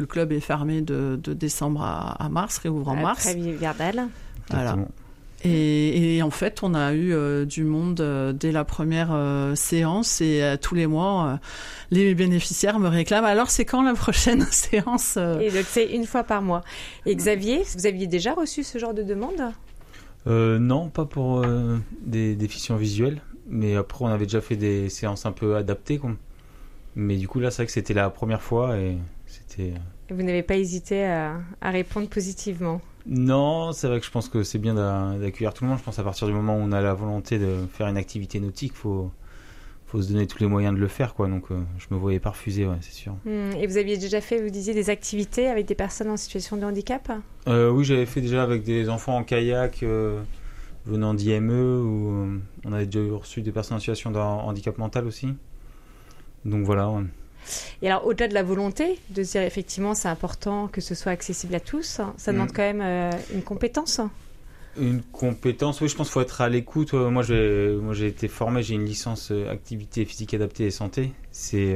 Le club est fermé de décembre à mars, réouvre en mars. Trêve hivernale. Voilà. Et en fait, on a eu du monde dès la première séance et tous les mois, les bénéficiaires me réclament. Alors, c'est quand la prochaine séance Et donc, c'est une fois par mois. Et Xavier, vous aviez déjà reçu ce genre de demande ? Non, pas pour des déficients visuels. Mais après, on avait déjà fait des séances un peu adaptées, quoi. Mais du coup, là, c'est vrai que c'était la première fois et c'était... Et vous n'avez pas hésité à répondre positivement ? Non, c'est vrai que je pense que c'est bien d'accueillir tout le monde. Je pense à partir du moment où on a la volonté de faire une activité nautique, faut se donner tous les moyens de le faire, quoi. Donc, je me voyais pas refuser, ouais, c'est sûr. Et vous aviez déjà fait, vous disiez, des activités avec des personnes en situation de handicap ? Oui, j'avais fait déjà avec des enfants en kayak venant d'IME, ou on avait déjà reçu des personnes en situation de handicap mental aussi. Donc voilà, ouais. Et alors, au-delà de la volonté de se dire effectivement c'est important que ce soit accessible à tous, ça demande quand même une compétence. Une compétence, oui, je pense qu'il faut être à l'écoute. Moi, j'ai été formé, j'ai une licence activité physique adaptée et santé. C'est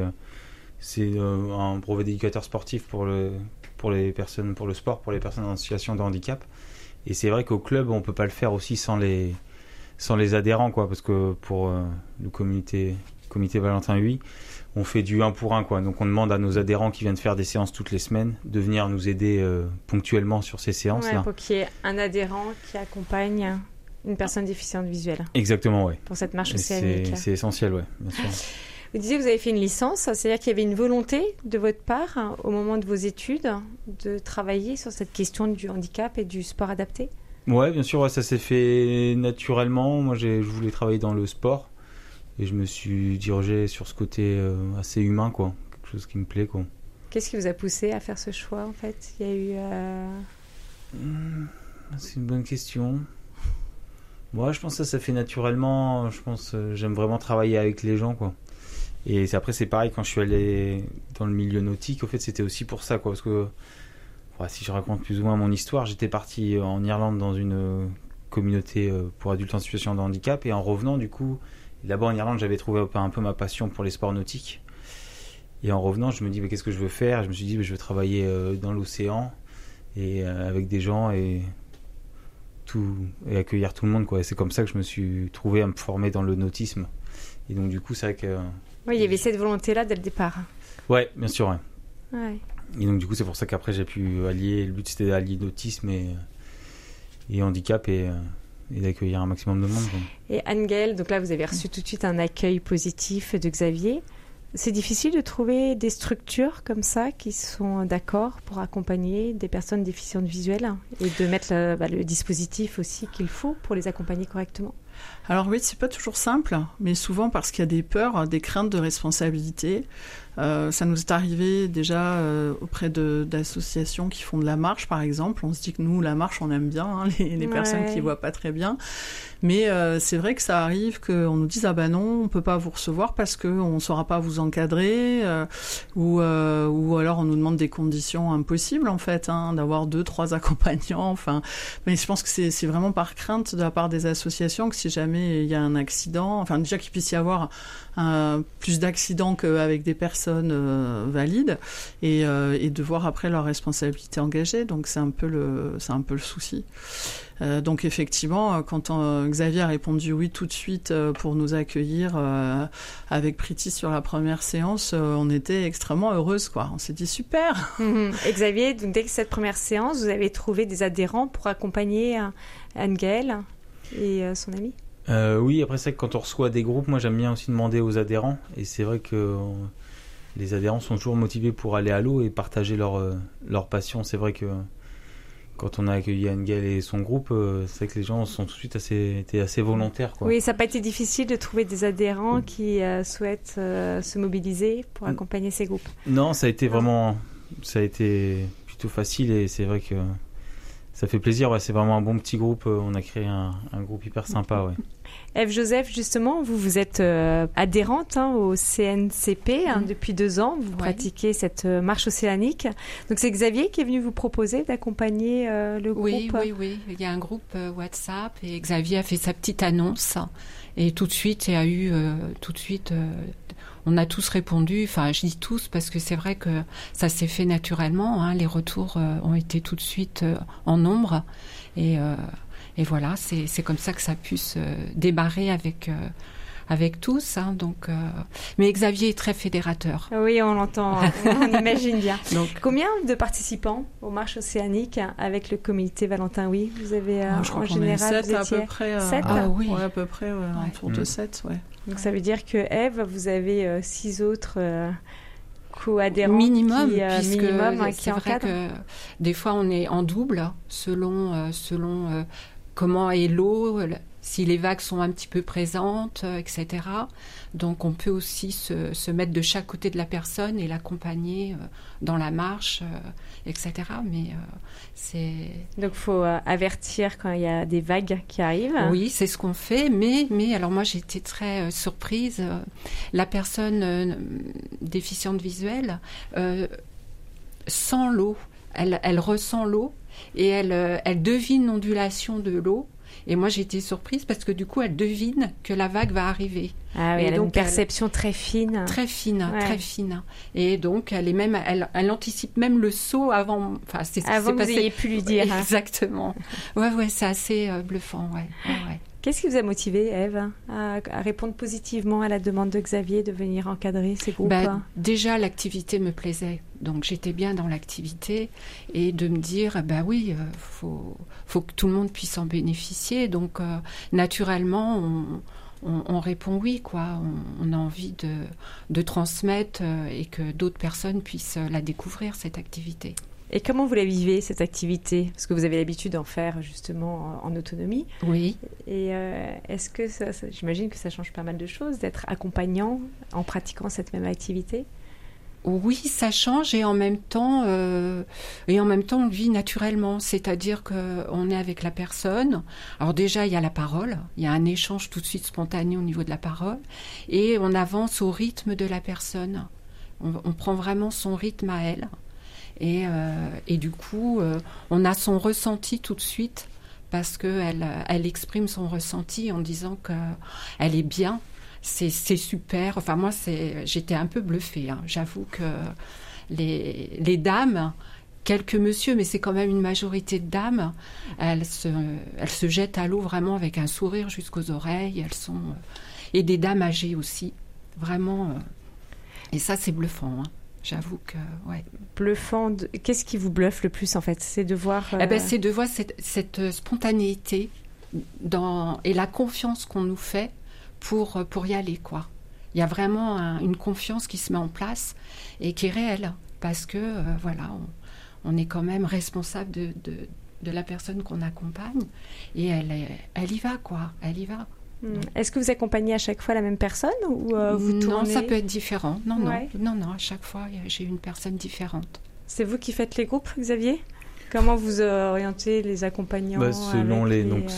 un brevet d'éducateur sportif pour les personnes, pour le sport, pour les personnes en situation de handicap. Et c'est vrai qu'au club, on peut pas le faire aussi sans les adhérents, quoi, parce que pour le comité Valentin Huy, on fait du 1 pour 1, quoi. Donc on demande à nos adhérents qui viennent faire des séances toutes les semaines de venir nous aider ponctuellement sur ces séances-là. Ouais, pour qu'il y ait un adhérent qui accompagne une personne déficiente visuelle. Exactement, oui. Pour cette marche océanique. C'est essentiel, oui, bien sûr. Vous disiez que vous avez fait une licence, c'est-à-dire qu'il y avait une volonté de votre part, au moment de vos études, de travailler sur cette question du handicap et du sport adapté ? Oui, bien sûr, ouais, ça s'est fait naturellement. Moi, je voulais travailler dans le sport. Et je me suis dirigé sur ce côté assez humain, quoi. Quelque chose qui me plaît, quoi. Qu'est-ce qui vous a poussé à faire ce choix, en fait ? Il y a eu... C'est une bonne question. Moi, je pense que ça fait naturellement. Je pense j'aime vraiment travailler avec les gens, quoi. Et après, c'est pareil, quand je suis allé dans le milieu nautique, au fait, c'était aussi pour ça, quoi. Parce que, si je raconte plus ou moins mon histoire, j'étais parti en Irlande dans une communauté pour adultes en situation de handicap. Et en revenant, du coup... Là-bas en Irlande, j'avais trouvé un peu ma passion pour les sports nautiques. Et en revenant, je me dis, mais qu'est-ce que je veux faire ? Je me suis dit, je veux travailler dans l'océan et avec des gens et accueillir tout le monde, quoi. Et c'est comme ça que je me suis trouvé à me former dans le nautisme. Et donc du coup, c'est vrai que... Oui, il y avait cette volonté-là dès le départ. Ouais, bien sûr, ouais. Ouais. Et donc du coup, c'est pour ça qu'après, j'ai pu allier... Le but, c'était d'allier nautisme et handicap et d'accueillir un maximum de monde, quoi. Et Anne-Gaëlle, donc là vous avez reçu tout de suite un accueil positif de Xavier. C'est difficile de trouver des structures comme ça qui sont d'accord pour accompagner des personnes déficientes visuelles et de mettre le dispositif aussi qu'il faut pour les accompagner correctement. Alors oui, c'est pas toujours simple, mais souvent parce qu'il y a des peurs, des craintes de responsabilité. Ça nous est arrivé déjà auprès d'associations qui font de la marche, par exemple. On se dit que nous, la marche, on aime bien, hein, les personnes qui voient pas très bien. Mais c'est vrai que ça arrive qu'on nous dise « Ah ben non, on peut pas vous recevoir parce qu'on saura pas vous encadrer. » ou alors on nous demande des conditions impossibles, en fait, hein, d'avoir 2-3 accompagnants. Enfin, mais je pense que c'est vraiment par crainte de la part des associations que si jamais il y a un accident, enfin déjà qu'il puisse y avoir plus d'accidents qu'avec des personnes valides et de voir après leur responsabilité engagée. Donc c'est un peu le souci. Donc effectivement, quand Xavier a répondu oui tout de suite pour nous accueillir avec Priti sur la première séance, on était extrêmement heureuses, quoi. On s'est dit super. Et Xavier, donc dès que cette première séance, vous avez trouvé des adhérents pour accompagner Anne-Gaëlle et son ami ? Oui, après c'est que quand on reçoit des groupes, moi j'aime bien aussi demander aux adhérents, et c'est vrai que les adhérents sont toujours motivés pour aller à l'eau et partager leur passion. C'est vrai que quand on a accueilli Anne-Gaëlle et son groupe, c'est vrai que les gens sont tout de suite été assez volontaires, quoi. Oui, ça n'a pas été difficile de trouver des adhérents qui souhaitent se mobiliser pour accompagner ces groupes. Non, ça a été plutôt facile, et c'est vrai que ça fait plaisir. Ouais, c'est vraiment un bon petit groupe. On a créé un groupe hyper sympa, ouais. Ève Joseph, justement, vous êtes adhérente au CNCP depuis 2 ans. Vous pratiquez cette marche océanique. Donc c'est Xavier qui est venu vous proposer d'accompagner le groupe. Oui. Il y a un groupe WhatsApp et Xavier a fait sa petite annonce. Et tout de suite, on a tous répondu, enfin je dis tous parce que c'est vrai que ça s'est fait naturellement, hein, les retours ont été tout de suite en nombre et voilà, c'est comme ça que ça a pu se démarrer avec tous, hein, donc, mais Xavier est très fédérateur. Oui, on l'entend, on imagine bien. Donc, combien de participants aux marches océaniques avec le comité Valentin Oui, vous avez je crois en qu'on général, est 7 vous à étiez peu près. 7 oui. Ouais, à peu près, autour de 7, ouais. Donc ça veut dire que Ève, vous avez 6 autres co-adhérents minimum, qui, puisque qui c'est vrai que des fois on est en double selon comment est l'eau, si les vagues sont un petit peu présentes, etc. Donc on peut aussi se mettre de chaque côté de la personne et l'accompagner dans la marche, etc. Mais c'est... Donc il faut avertir quand il y a des vagues qui arrivent. Oui, c'est ce qu'on fait, mais alors moi j'ai été très surprise. La personne déficiente visuelle sent l'eau, elle ressent l'eau et elle devine l'ondulation de l'eau. Et moi, j'ai été surprise parce que du coup, elle devine que la vague va arriver. Ah oui, et elle donc, a une perception très fine. Très fine, Ouais. très fine. Et donc, elle anticipe même le saut avant. Enfin, Avant que vous ayez pu lui dire. Exactement. Ouais, c'est assez bluffant, ouais. Qu'est-ce qui vous a motivé, Ève, à répondre positivement à la demande de Xavier de venir encadrer ces groupes? Déjà, l'activité me plaisait. Donc, j'étais bien dans l'activité. Et de me dire, oui, faut que tout le monde puisse en bénéficier. Donc, naturellement, on répond oui, quoi. On a envie de transmettre et que d'autres personnes puissent la découvrir, cette activité. Et comment vous la vivez, cette activité? Parce que vous avez l'habitude d'en faire justement en autonomie. Oui. Et est-ce que j'imagine que ça change pas mal de choses d'être accompagnant en pratiquant cette même activité? Oui, ça change et en même temps, on le vit naturellement. C'est-à-dire qu'on est avec la personne. Alors déjà, il y a la parole. Il y a un échange tout de suite spontané au niveau de la parole. Et on avance au rythme de la personne. On prend vraiment son rythme à elle. Et du coup, on a son ressenti tout de suite parce qu'elle exprime son ressenti en disant qu'elle est bien. C'est super. Enfin, moi, j'étais un peu bluffée. Hein. J'avoue que les dames, quelques messieurs, mais c'est quand même une majorité de dames, elles se jettent à l'eau vraiment avec un sourire jusqu'aux oreilles. Et des dames âgées aussi. Vraiment. Et ça, c'est bluffant. Hein. J'avoue que, ouais. Bluffant. Qu'est-ce qui vous bluffe le plus, en fait? C'est de voir... c'est de voir cette spontanéité et la confiance qu'on nous fait pour y aller, quoi. Il y a vraiment une confiance qui se met en place et qui est réelle. Parce que, on est quand même responsable de la personne qu'on accompagne. Et elle y va, quoi. Elle y va. Est-ce que vous accompagnez à chaque fois la même personne ou vous tournez? Non, ça peut être différent. Non, ouais. non, à chaque fois, j'ai une personne différente. C'est vous qui faites les groupes, Xavier? Comment vous orientez les accompagnants? Selon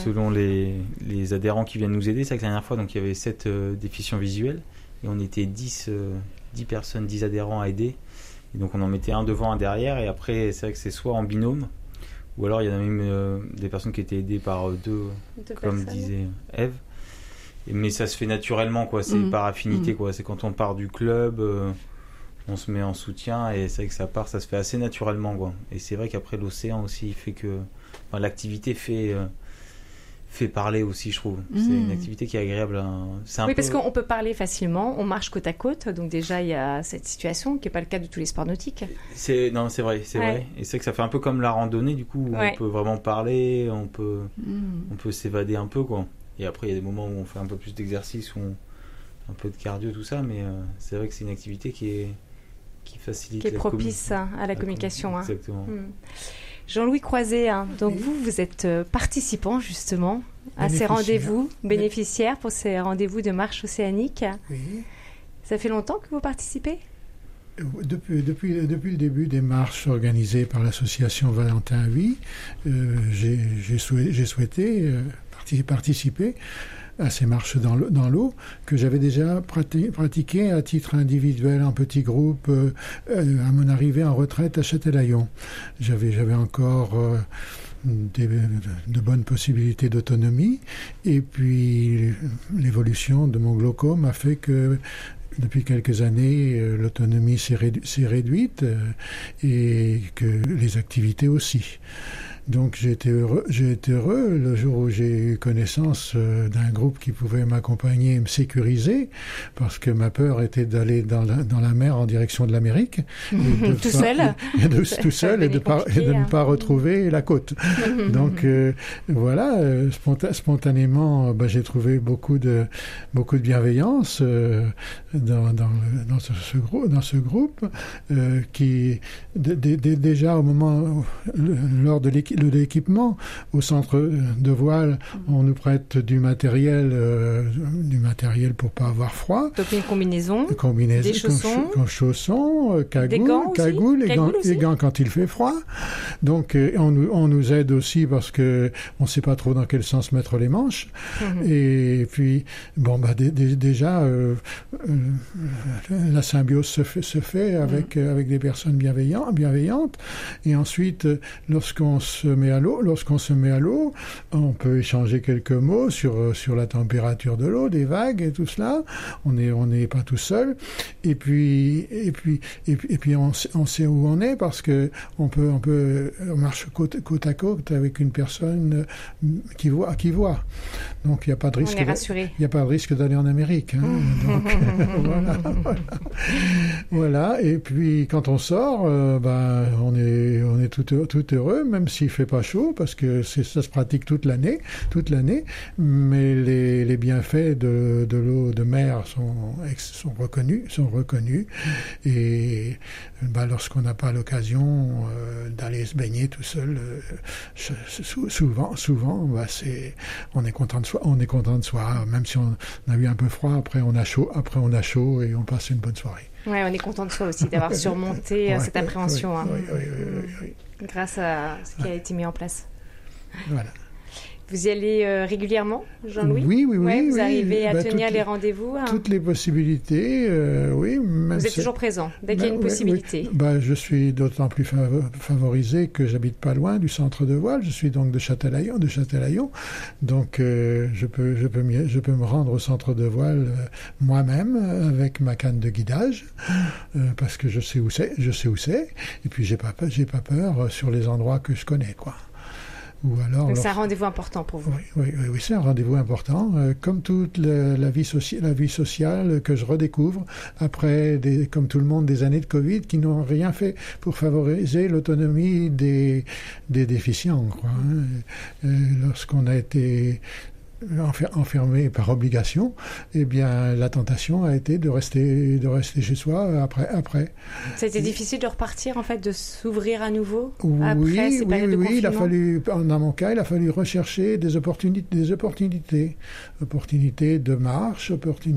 les adhérents qui viennent nous aider. C'est vrai que la dernière fois, donc, il y avait 7 déficients visuels et on était 10 personnes, 10 adhérents à aider. Et donc on en mettait un devant, un derrière et après, c'est vrai que c'est soit en binôme ou alors il y en a même des personnes qui étaient aidées par deux comme personnes. Disait Ève. Mais ça se fait naturellement, quoi. C'est par affinité, quoi. C'est quand on part du club, on se met en soutien et c'est vrai que ça se fait assez naturellement, quoi. Et c'est vrai qu'après l'océan aussi, il fait que l'activité fait parler aussi, je trouve. C'est une activité qui est agréable. Parce qu'on peut parler facilement, on marche côte à côte, donc déjà il y a cette situation qui n'est pas le cas de tous les sports nautiques. C'est vrai. Et c'est que ça fait un peu comme la randonnée, du coup, où on peut vraiment parler, on peut s'évader un peu, quoi. Et après, il y a des moments où on fait un peu plus d'exercice, un peu de cardio, tout ça, mais c'est vrai que c'est une activité qui facilite... Qui est propice à la communication. Exactement. Jean-Louis Croiset, donc vous êtes participant justement à ces rendez-vous, bénéficiaire pour ces rendez-vous de marche océanique. Oui. Ça fait longtemps que vous participez? Depuis le début des marches organisées par l'association Valentin Oui, j'ai souhaité participer à ces marches dans l'eau que j'avais déjà pratiquées à titre individuel en petit groupe à mon arrivée en retraite à Châtelaillon. J'avais encore de bonnes possibilités d'autonomie et puis l'évolution de mon glaucome a fait que depuis quelques années, l'autonomie s'est réduite et que les activités aussi. Donc j'ai été heureux le jour où j'ai eu connaissance d'un groupe qui pouvait m'accompagner et me sécuriser, parce que ma peur était d'aller dans la mer en direction de l'Amérique. Tout seul Tout seul et de ne pas retrouver la côte. Donc voilà, spontanément, j'ai trouvé beaucoup de bienveillance dans ce groupe qui, déjà au moment, lors de l'équipement, au centre de voile, on nous prête du matériel pour pas avoir froid. Donc une combinaison, des chaussons, cagoule et gants quand il fait froid. Donc on nous aide aussi parce que on sait pas trop dans quel sens mettre les manches. Et puis déjà la symbiose se fait avec des personnes bienveillantes. Et ensuite, lorsqu'on se met à l'eau, on peut échanger quelques mots sur la température de l'eau, des vagues et tout cela. On n'est pas tout seul. Et puis on sait où on est, parce que on marche côte à côte avec une personne qui voit. Donc il n'y a pas de risque. On est rassuré. Il n'y a pas de risque d'aller en Amérique. Donc voilà. Et puis quand on sort, on est tout heureux, même s'il fait pas chaud, parce que ça se pratique toute l'année. Mais les bienfaits de l'eau de mer sont reconnus. Et lorsqu'on n'a pas l'occasion d'aller se baigner tout seul, souvent, on est content de soi, même si on a eu un peu froid. Après on a chaud et on passe une bonne soirée. Ouais, on est content de soi aussi d'avoir surmonté cette appréhension. Oui. Grâce à ce qui a été mis en place. Voilà. Vous y allez régulièrement, Jean-Louis ? Oui. Vous arrivez à tenir les rendez-vous Toutes les possibilités, oui. Vous êtes toujours présent, dès qu'il y a une possibilité. Oui. Je suis d'autant plus favorisé que j'habite pas loin du centre de voile. Je suis donc de Châtelaillon. Donc je peux me rendre au centre de voile moi-même avec ma canne de guidage, parce que je sais où c'est. Et puis j'ai pas peur sur les endroits que je connais, quoi. Donc c'est un rendez-vous important pour vous. Oui, c'est un rendez-vous important. Comme toute la vie sociale que je redécouvre après, comme tout le monde, des années de Covid qui n'ont rien fait pour favoriser l'autonomie des déficients, quoi. Lorsqu'on a été enfermé par obligation, eh bien la tentation a été de rester chez soi après. Ça a été difficile de repartir, en fait, de s'ouvrir à nouveau après ces périodes de confinement. Dans mon cas, il a fallu rechercher des opportunités de marche,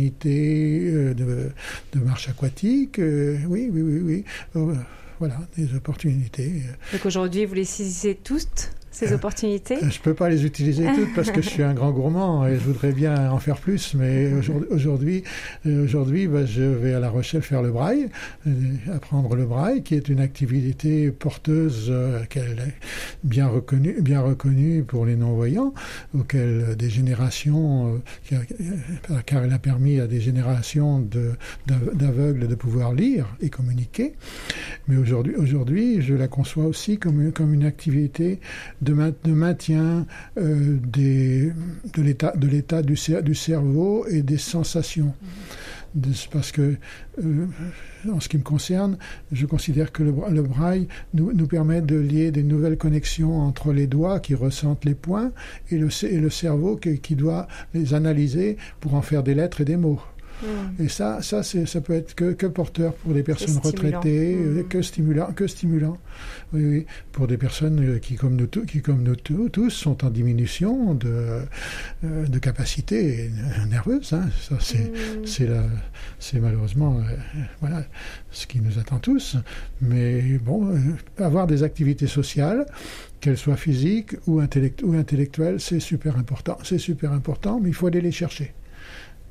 de marche aquatique, oui. Voilà, des opportunités. Donc aujourd'hui, vous les saisissez toutes, ces opportunités ? Je ne peux pas les utiliser toutes parce que je suis un grand gourmand et je voudrais bien en faire plus, mais aujourd'hui, je vais à La Rochelle faire le braille, apprendre le braille, qui est une activité porteuse bien reconnue pour les non-voyants, auquel des générations, car elle a permis à des générations d'aveugles de pouvoir lire et communiquer. Mais aujourd'hui, je la conçois aussi comme une activité de maintien de l'état du cerveau et des sensations. Parce que, en ce qui me concerne, je considère que le braille nous permet de lier des nouvelles connexions entre les doigts qui ressentent les points et le cerveau qui doit les analyser pour en faire des lettres et des mots. Et ça peut être que porteur pour des personnes retraitées, que stimulant. Oui, pour des personnes qui comme nous tous sont en diminution de capacité nerveuse. Hein. Ça c'est malheureusement voilà ce qui nous attend tous. Mais bon, avoir des activités sociales, qu'elles soient physiques ou intellectuelles, c'est super important. Mais il faut aller les chercher.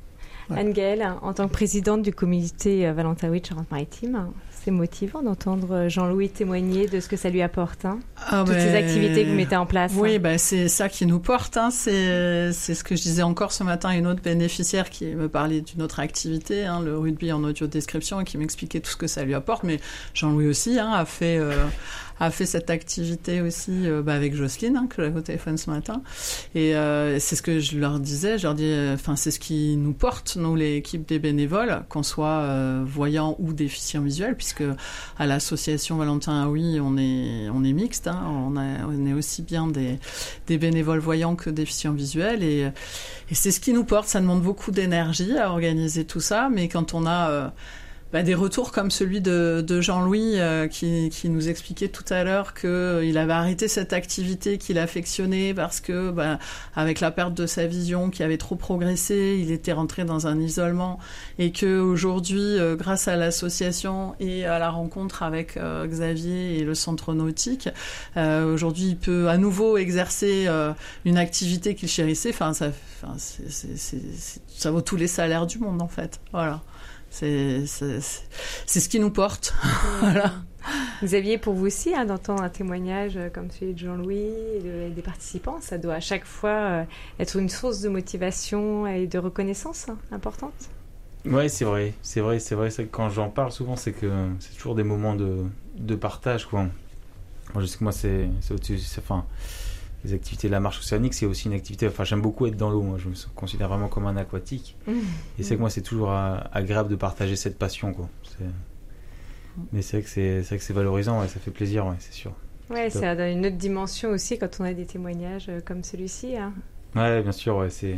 Ouais. Anne-Gaëlle, en tant que présidente du comité Valentin Houy de Charente-Maritime, c'est motivant d'entendre Jean-Louis témoigner de ce que ça lui apporte, toutes ces activités que vous mettez en place. Oui, c'est ça qui nous porte. C'est ce que je disais encore ce matin à une autre bénéficiaire qui me parlait d'une autre activité, le rugby en audio-description, et qui m'expliquait tout ce que ça lui apporte. Mais Jean-Louis aussi a fait cette activité aussi avec Jocelyne, que j'avais au téléphone ce matin. Et c'est ce que je leur disais. Je leur dis, c'est ce qui nous porte, nous, l'équipe des bénévoles, qu'on soit voyants ou déficients visuels, puisque à l'association Valentin Houy, on est mixte. On est aussi bien des bénévoles voyants que déficients visuels. Et c'est ce qui nous porte. Ça demande beaucoup d'énergie à organiser tout ça. Mais quand on a... des retours comme celui de Jean-Louis qui nous expliquait tout à l'heure qu'il avait arrêté cette activité qu'il affectionnait parce que avec la perte de sa vision qui avait trop progressé, il était rentré dans un isolement, et que aujourd'hui, grâce à l'association et à la rencontre avec Xavier et le centre nautique, aujourd'hui il peut à nouveau exercer une activité qu'il chérissait. Ça vaut tous les salaires du monde en fait. Voilà. C'est ce qui nous porte. Voilà. Xavier, pour vous aussi, d'entendre un témoignage comme celui de Jean-Louis et des participants, ça doit à chaque fois être une source de motivation et de reconnaissance importante. Ouais, c'est vrai. C'est que quand j'en parle souvent, c'est que c'est toujours des moments de partage, quoi. Moi, je sais que moi, c'est au-dessus. Les activités de la marche océanique, c'est aussi une activité... j'aime beaucoup être dans l'eau, moi. Je me considère vraiment comme un aquatique. Et c'est que moi, c'est toujours agréable de partager cette passion, quoi. Mais c'est vrai que c'est valorisant, ça fait plaisir, c'est sûr. Ouais, ça donne une autre dimension aussi quand on a des témoignages comme celui-ci. Ouais, bien sûr, c'est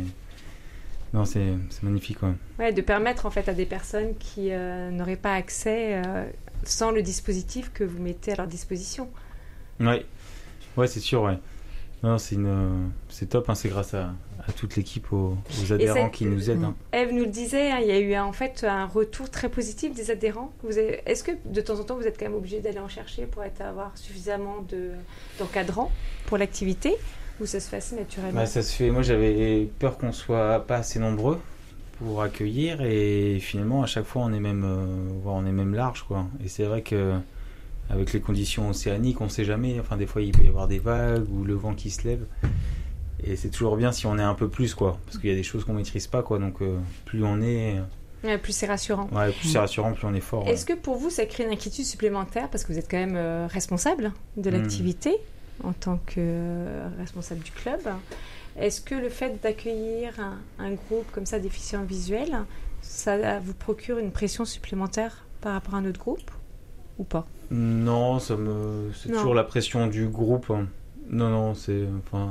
magnifique, ouais. Ouais, de permettre en fait à des personnes qui n'auraient pas accès sans le dispositif que vous mettez à leur disposition. Ouais, c'est sûr, ouais. Non, c'est top, c'est grâce à toute l'équipe, aux adhérents qui nous aident. Eve nous le disait, il y a eu en fait un retour très positif des adhérents. Est-ce que de temps en temps vous êtes quand même obligé d'aller en chercher pour avoir suffisamment d'encadrants pour l'activité, ou ça se fait assez naturellement? Ça se fait. Moi, j'avais peur qu'on soit pas assez nombreux pour accueillir, et finalement à chaque fois on est même large, quoi. Et c'est vrai que avec les conditions océaniques, on ne sait jamais. Des fois, il peut y avoir des vagues ou le vent qui se lève. Et c'est toujours bien si on est un peu plus, quoi. Parce qu'il y a des choses qu'on ne maîtrise pas, quoi. Donc, plus on est... plus c'est rassurant. Ouais, plus c'est rassurant, plus on est fort. Est-ce que pour vous, ça crée une inquiétude supplémentaire? Parce que vous êtes quand même responsable de l'activité en tant que responsable du club. Est-ce que le fait d'accueillir un groupe comme ça, déficient visuel, ça vous procure une pression supplémentaire par rapport à un autre groupe ou pas? Non, c'est toujours la pression du groupe. Non, c'est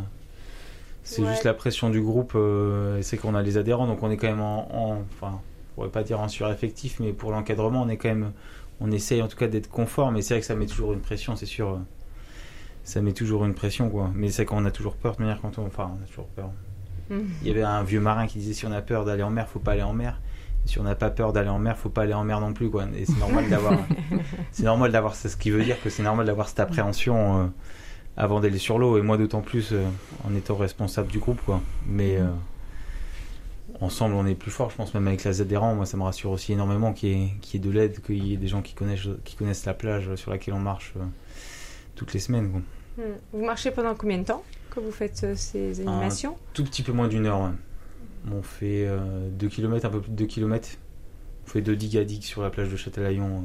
juste la pression du groupe. Et c'est qu'on a les adhérents, donc on est quand même on pourrait pas dire en sureffectif, mais pour l'encadrement, on essaye en tout cas d'être conforme. Mais c'est vrai que ça met toujours une pression, c'est sûr. Ça met toujours une pression, quoi. Mais c'est qu'on a toujours peur de manière on a toujours peur. Il y avait un vieux marin qui disait, si on a peur d'aller en mer, faut pas aller en mer. Si on n'a pas peur d'aller en mer, faut pas aller en mer non plus, quoi. Et c'est normal d'avoir c'est ce qui veut dire que c'est normal d'avoir cette appréhension avant d'aller sur l'eau, et moi d'autant plus en étant responsable du groupe, quoi. Mais ensemble on est plus fort, je pense, même avec les adhérents. Moi ça me rassure aussi énormément qu'il y ait de l'aide, qu'il y ait des gens qui connaissent la plage sur laquelle on marche toutes les semaines, quoi. Vous marchez pendant combien de temps quand vous faites ces animations? Un tout petit peu moins d'1 heure, ouais. On fait 2 km, un peu plus de 2 km. On fait de digue à digue sur la plage de Châtelaillon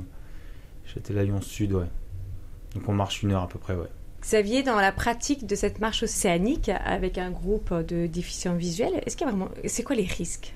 Sud, ouais. Donc on marche 1 heure à peu près, ouais. Xavier, dans la pratique de cette marche océanique avec un groupe de déficients visuels, c'est quoi les risques?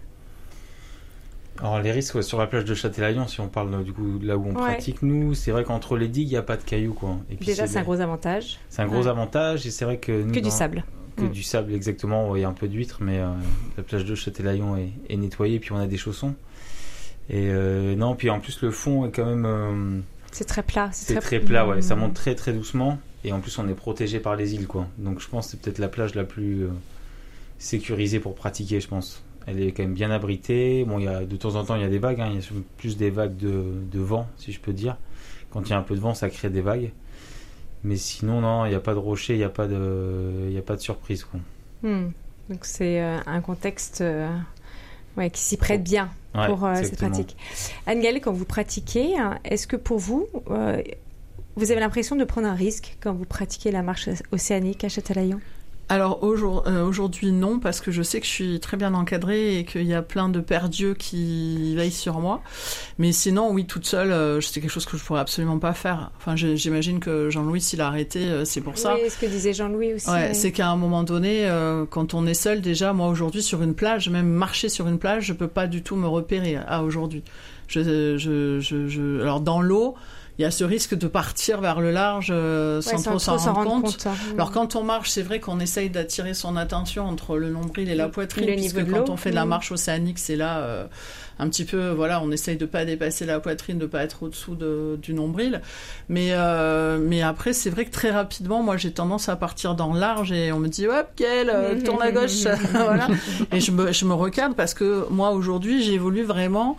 Alors les risques, sur la plage de Châtelaillon, si on parle du coup là où on pratique, nous, c'est vrai qu'entre les digues, il n'y a pas de cailloux, quoi. Et puis déjà, c'est un gros avantage. C'est un gros avantage, et c'est vrai que nous, du sable. Du sable, exactement. Il y a un peu d'huîtres, mais la plage de Châtelaillon est nettoyée, puis on a des chaussons. Et non, puis en plus le fond est quand même... c'est très plat. C'est très plat, ouais. Ça monte très très doucement, et en plus on est protégé par les îles, quoi. Donc je pense que c'est peut-être la plage la plus sécurisée pour pratiquer, je pense. Elle est quand même bien abritée. Bon, de temps en temps il y a des vagues, il y a plus des vagues de vent, si je peux dire. Quand il y a un peu de vent, ça crée des vagues. Mais sinon, non, il n'y a pas de rocher, il n'y a pas de surprise, quoi. Donc c'est un contexte Ouais, qui s'y prête bien pour cette pratique. Anne-Gaëlle, quand vous pratiquez, est-ce que pour vous, vous avez l'impression de prendre un risque quand vous pratiquez la marche océanique à Châtelaillon ? Alors aujourd'hui non, parce que je sais que je suis très bien encadrée et qu'il y a plein de pères dieux qui veillent sur moi. Mais sinon, oui, toute seule, c'est quelque chose que je pourrais absolument pas faire. Enfin, j'imagine que Jean-Louis, s'il a arrêté, c'est pour ça. Oui, ce que disait Jean-Louis aussi. Ouais, c'est qu'à un moment donné, quand on est seul, déjà, moi aujourd'hui sur une plage, même marcher sur une plage, je peux pas du tout me repérer aujourd'hui. Alors dans l'eau, il y a ce risque de partir vers le large sans trop s'en rendre compte. Alors quand on marche, c'est vrai qu'on essaye d'attirer son attention entre le nombril et la poitrine, puisque quand on fait de la marche océanique, c'est là un petit peu, voilà, on essaye de pas dépasser la poitrine, de pas être au-dessous du nombril. Mais après, c'est vrai que très rapidement, moi, j'ai tendance à partir dans le large et on me dit, hop, Gaëlle, tourne à gauche, voilà. Et je me recadre parce que moi, aujourd'hui, j'évolue vraiment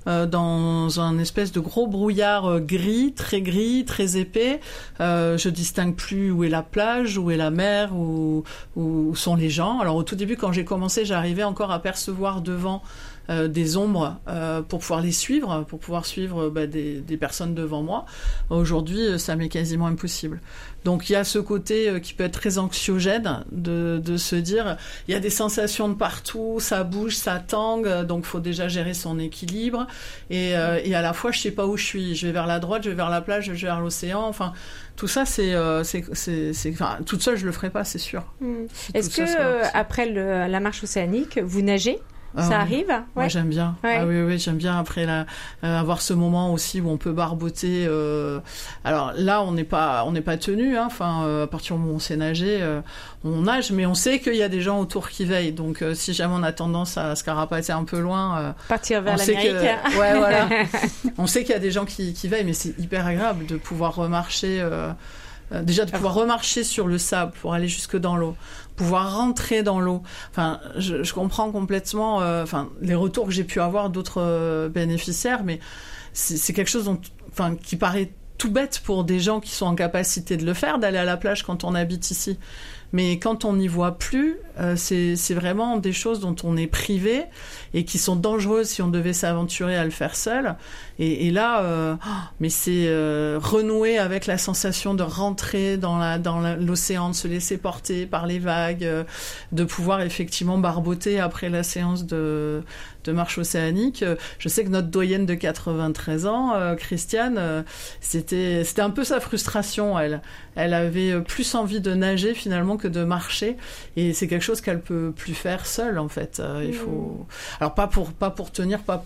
dans un espèce de gros brouillard gris, très épais. Je distingue plus où est la plage, où est la mer, où sont les gens. Alors au tout début, quand j'ai commencé, j'arrivais encore à percevoir devant des ombres pour pouvoir les suivre, pour pouvoir suivre des personnes devant moi. Aujourd'hui, ça m'est quasiment impossible. Donc il y a ce côté qui peut être très anxiogène de se dire il y a des sensations de partout, ça bouge, ça tangue, donc faut déjà gérer son équilibre et à la fois je sais pas où je suis, je vais vers la droite, je vais vers la plage, je vais vers l'océan, enfin tout ça c'est enfin, toute seule je le ferai pas, c'est sûr. Est-ce que après la marche océanique, vous nagez ? Ça arrive? Moi, j'aime bien. Ouais. Ah oui, j'aime bien après avoir ce moment aussi où on peut barboter. Alors là, on n'est pas tenu. Enfin, à partir du moment où on sait nager, on nage, mais on sait qu'il y a des gens autour qui veillent. Donc, si jamais on a tendance à se carapater un peu loin, partir vers l'Amérique. Ouais, voilà. On sait qu'il y a des gens qui veillent, mais c'est hyper agréable de pouvoir remarcher. Déjà de pouvoir remarcher sur le sable pour aller jusque dans l'eau, pouvoir rentrer dans l'eau. Enfin, je comprends complètement les retours que j'ai pu avoir d'autres bénéficiaires, mais c'est quelque chose qui paraît tout bête pour des gens qui sont en capacité de le faire, d'aller à la plage quand on habite ici. Mais quand on n'y voit plus, c'est vraiment des choses dont on est privé et qui sont dangereuses si on devait s'aventurer à le faire seul. Et là, mais c'est renouer avec la sensation de rentrer dans l'océan, de se laisser porter par les vagues, de pouvoir effectivement barboter après la séance de marche océanique. Je sais que notre doyenne de 93 ans, Christiane, c'était un peu sa frustration, elle. Elle avait plus envie de nager finalement que de marcher, et c'est quelque chose qu'elle peut plus faire seule en fait. Il faut, alors pas pour tenir, pas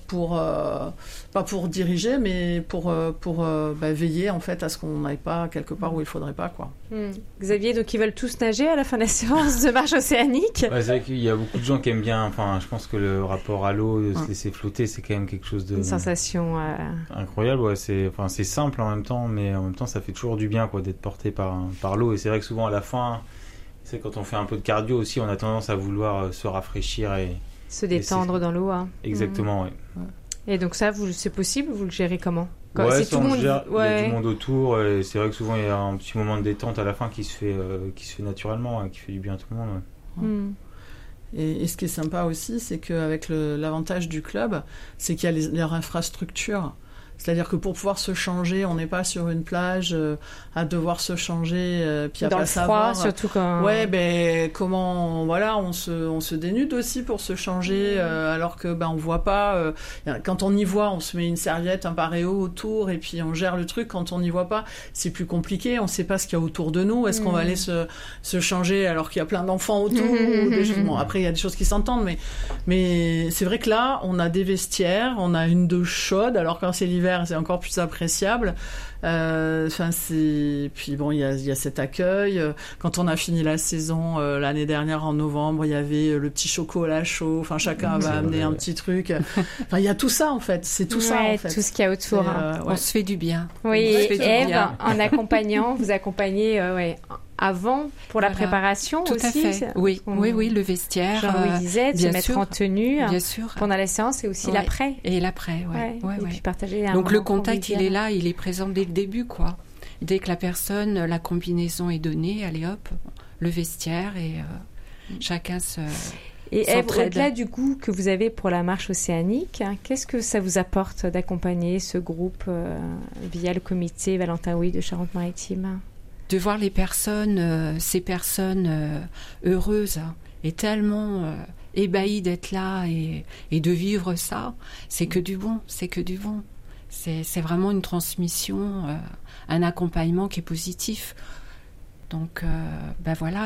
pour diriger, mais pour veiller en fait à ce qu'on n'aille pas quelque part où il faudrait pas, quoi. Xavier, donc ils veulent tous nager à la fin de la séance de marche océanique. Ouais, c'est vrai qu'il y a beaucoup de gens qui aiment bien. Enfin, je pense que le rapport à l'eau, de se laisser flotter, c'est quand même quelque chose de... Une sensation... incroyable, ouais. C'est simple en même temps, mais en même temps, ça fait toujours du bien, quoi, d'être porté par l'eau. Et c'est vrai que souvent, à la fin, c'est quand on fait un peu de cardio aussi, on a tendance à vouloir se rafraîchir et... Se détendre dans l'eau. Exactement, ouais. Et donc ça, c'est possible, vous le gérez comment? Ouais, ça, on gère, il y a du monde autour, et c'est vrai que souvent il y a un petit moment de détente à la fin qui se fait naturellement, qui fait du bien à tout le monde. Ouais. Et ce qui est sympa aussi, c'est qu'avec l'avantage du club, c'est qu'il y a leur infrastructure. C'est-à-dire que pour pouvoir se changer, on n'est pas sur une plage à devoir se changer puis à dans pas le savoir. froid, surtout quand... Ouais, comment, voilà, on se dénude aussi pour se changer, alors que on voit pas. Quand on y voit, on se met une serviette, un paréo autour, et puis on gère le truc. Quand on n'y voit pas, c'est plus compliqué. On ne sait pas ce qu'il y a autour de nous. Est-ce qu'on va aller se changer alors qu'il y a plein d'enfants autour Bon, après, il y a des choses qui s'entendent, mais c'est vrai que là, on a des vestiaires, on a une douche chaude, alors quand c'est l'hiver, c'est encore plus appréciable. Puis bon, il y a cet accueil. Quand on a fini la saison l'année dernière en novembre, il y avait le petit chocolat chaud. Enfin, chacun va amener un petit truc. Enfin, il y a tout ça en fait. C'est tout ça en fait. Tout ce qu'il y a autour. On se fait du bien. Oui, Ève, en accompagnant, vous accompagnez avant pour la préparation tout aussi. À fait. Oui, le vestiaire. Jean-Louis disait, de se mettre en tenue bien sûr. Pendant la séance et aussi l'après. Et l'après, et puis partager un Donc le contact, il est là, il est présent dès le début, quoi. Dès que la combinaison est donnée, allez hop, le vestiaire et chacun se... Et Ève, s'entraident. au-delà du goût que vous avez pour la marche océanique, qu'est-ce que ça vous apporte d'accompagner ce groupe via le comité Valentin Houy de Charente-Maritime ? De voir les personnes, ces personnes heureuses et tellement ébahies d'être là et de vivre ça, c'est que du bon, c'est que du bon. C'est vraiment une transmission, un accompagnement qui est positif. Donc, voilà,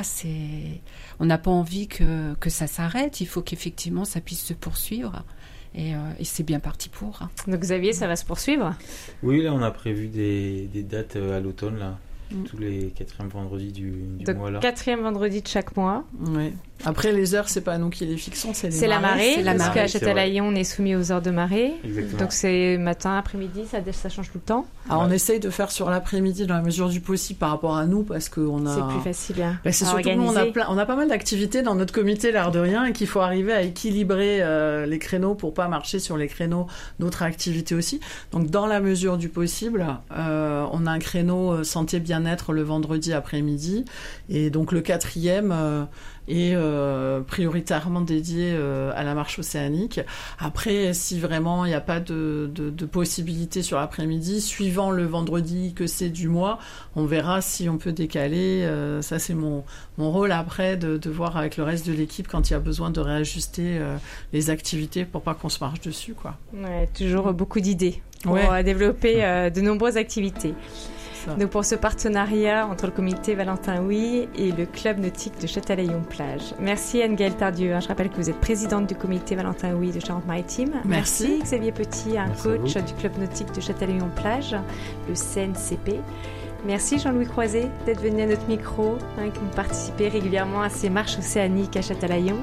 on n'a pas envie que ça s'arrête. Il faut qu'effectivement, ça puisse se poursuivre. Et c'est bien parti pour. Donc, Xavier, ça va se poursuivre ? Oui, là, on a prévu des dates à l'automne, là. Tous les 4e vendredis du mois, là. 4e vendredi de chaque mois. Oui. Après, les heures, c'est pas nous qui les fixons, c'est les la marée. marées. Parce qu'à Châtelaillon, on est soumis aux heures de marée. Exactement. Donc, c'est matin, après-midi, ça change tout le temps. Alors, on essaye de faire sur l'après-midi dans la mesure du possible par rapport à nous, parce qu'on a... C'est plus facile c'est surtout que nous, on a pas mal d'activités dans notre comité, l'air de rien, et qu'il faut arriver à équilibrer les créneaux pour pas marcher sur les créneaux d'autres activités aussi. Donc, dans la mesure du possible, on a un créneau santé bien-être le vendredi après-midi, et donc le 4e est prioritairement dédié à la marche océanique. Après, si vraiment il n'y a pas de possibilité sur l'après-midi, suivant le vendredi que c'est du mois, on verra si on peut décaler. Ça, c'est mon rôle après de voir avec le reste de l'équipe quand il y a besoin de réajuster les activités pour pas qu'on se marche dessus, quoi. Ouais, toujours beaucoup d'idées pour développer de nombreuses activités. Donc pour ce partenariat entre le comité Valentin Houy et le club nautique de Châtelaillon-Plage. Merci Anne-Gaëlle Tardieu. Je rappelle que vous êtes présidente du comité Valentin Houy de Charente-Maritime. Merci Xavier Petit, un coach du club nautique de Châtelaillon-Plage, le CNCP. Merci Jean-Louis Croiset d'être venu à notre micro, que vous participez régulièrement à ces marches océaniques à Châtelaillon.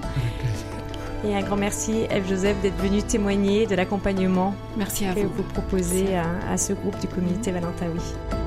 Et un grand merci Ève Joseph d'être venue témoigner de l'accompagnement Merci à que vous. vous proposez à ce groupe du comité Valentin Houy.